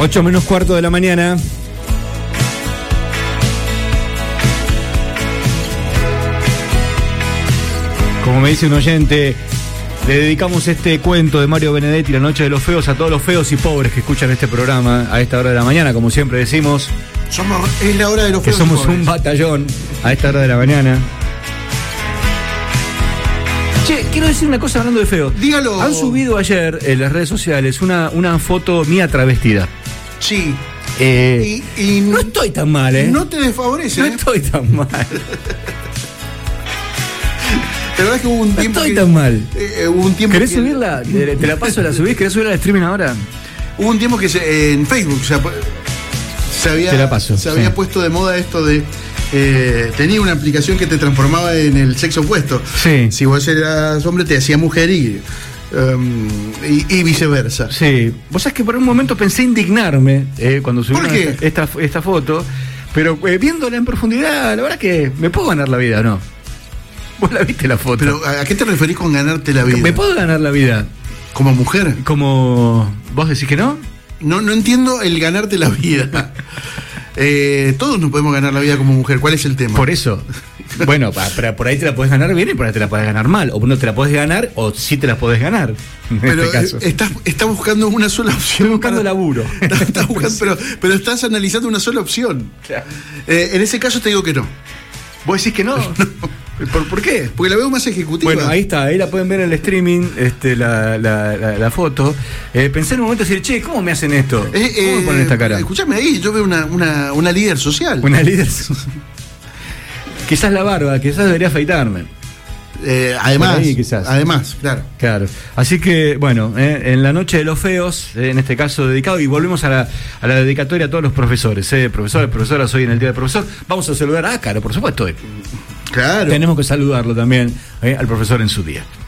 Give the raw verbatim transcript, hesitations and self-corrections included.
ocho menos cuarto de la mañana. Como me dice un oyente, le dedicamos este cuento de Mario Benedetti, La Noche de los Feos, a todos los feos y pobres que escuchan este programa a esta hora de la mañana, como siempre decimos. Somos, es la hora de los que feos. Que somos un batallón a esta hora de la mañana. Che, quiero decir una cosa hablando de feos. Dígalo. Han subido ayer en las redes sociales una, una foto mía travestida. Sí. Eh, y, y no estoy tan mal, ¿eh? No te desfavorece. No ¿eh? estoy tan mal. La verdad es que hubo un no tiempo. estoy que, tan mal. Eh, hubo un tiempo. ¿Querés que, subirla? Te, te la paso, la subís. ¿Querés subirla al streaming ahora? Hubo un tiempo que se, eh, en Facebook o sea, se había, te la paso, se había sí. puesto de moda esto de. Eh, tenía una aplicación que te transformaba en el sexo opuesto. Sí. Si vos eras hombre, te hacía mujer y. Um, y, y viceversa. Sí. Vos sabés que por un momento pensé indignarme eh, cuando subí esta, esta, esta foto, pero eh, viéndola en profundidad, la verdad que me puedo ganar la vida, ¿no? Vos la viste la foto. Pero ¿a qué te referís con ganarte la vida? ¿Me puedo ganar la vida? ¿Como mujer? ¿Como vos decís que no? No, no entiendo el ganarte la vida. eh, todos nos podemos ganar la vida como mujer. ¿Cuál es el tema? Por eso. Bueno, para, por ahí te la podés ganar bien y por ahí te la podés ganar mal. O no te la podés ganar o sí te la podés ganar. En pero este caso. Estás, estás buscando una sola opción. Estoy buscando para... laburo. Estás, estás buscando, pero, pero estás analizando una sola opción. Claro. Eh, en ese caso te digo que no. ¿Vos decís que no? No. ¿Por, ¿Por qué? Porque la veo más ejecutiva. Bueno, ahí está, ahí la pueden ver en el streaming, este, la, la, la, la foto. Eh, pensé en un momento decir, che, ¿cómo me hacen esto? ¿Cómo eh, me ponen esta cara? Escuchame ahí, yo veo una, una, una líder social. Una líder social. Quizás la barba, quizás debería afeitarme. Eh, además, ahí, quizás. además, claro. Claro. Así que, bueno, eh, en la noche de los feos, eh, en este caso dedicado, y volvemos a la, a la dedicatoria a todos los profesores, eh, profesores, profesoras, hoy en el Día del Profesor. Vamos a saludar a Ácaro, por supuesto. Claro. Tenemos que saludarlo también eh, al profesor en su día.